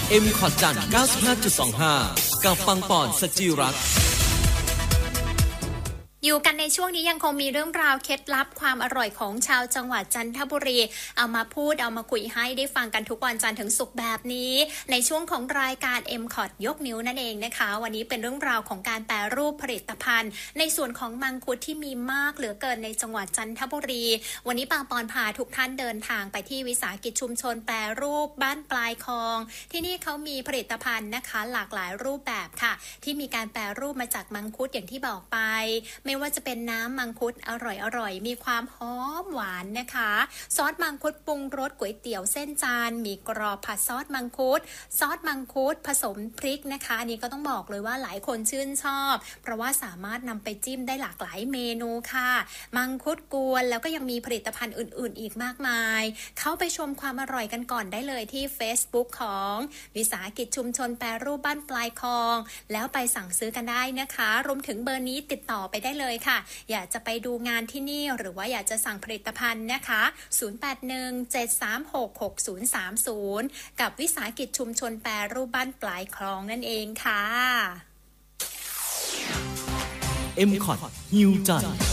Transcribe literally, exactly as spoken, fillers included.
เอ็ม คอท จันทร์ เก้าสิบห้าจุดสองห้า กับปังปอนสจิรัตน์อยู่กันในช่วงนี้ยังคงมีเรื่องราวเคล็ดลับความอร่อยของชาวจังหวัดจันทบุรีเอามาพูดเอามาคุยให้ได้ฟังกันทุกวันจันทร์ถึงศุกร์แบบนี้ในช่วงของรายการ เอ็ม คอท ยกนิ้วนั่นเองนะคะวันนี้เป็นเรื่องราวของการแปรรูปผลิตภัณฑ์ในส่วนของมังคุดที่มีมากเหลือเกินในจังหวัดจันทบุรีวันนี้ปางปอนพาทุกท่านเดินทางไปที่วิสาหกิจชุมชนแปรรูปบ้านปลายคลองที่นี่เขามีผลิตภัณฑ์นะคะหลากหลายรูปแบบค่ะที่มีการแปรรูปมาจากมังคุดอย่างที่บอกไปไม่ว่าจะเป็นน้ำมังคุดอร่อยๆมีความหอมหวานนะคะซอสมังคุดปรุงรสก๋วยเตี๋ยวเส้นจานมีกรอบผัดซอสมังคุดซอสมังคุดผสมพริกนะคะอันนี้ก็ต้องบอกเลยว่าหลายคนชื่นชอบเพราะว่าสามารถนำไปจิ้มได้หลากหลายเมนูค่ะมังคุดกวนแล้วก็ยังมีผลิตภัณฑ์อื่นๆอีกมากมายเข้าไปชมความอร่อยกันก่อนได้เลยที่ Facebook ของวิสาหกิจชุมชนแปรรูปบ้านปลายคลองแล้วไปสั่งซื้อกันได้นะคะรวมถึงเบอร์นี้ติดต่อไปได้เลยค่ะอยากจะไปดูงานที่นี่หรือว่าอยากจะสั่งผลิตภัณฑ์นะคะศูนย์ แปด หนึ่ง เจ็ด สาม หก หก ศูนย์ สาม ศูนย์กับวิสาหกิจชุมชนแปรรูปบ้านปลายคลองนั่นเองค่ะเอ็ม คอท ฮิวจันทร์